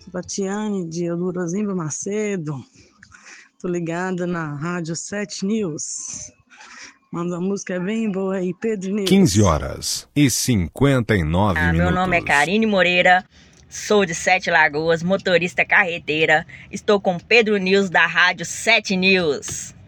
Tatiane de Eldorozimba Macedo. Tô ligada na Rádio 7 News. Manda uma música bem boa aí, Pedro News. 15h59. Meu nome é Karine Moreira, sou de Sete Lagoas, motorista carreteira. Estou com Pedro News da Rádio 7 News.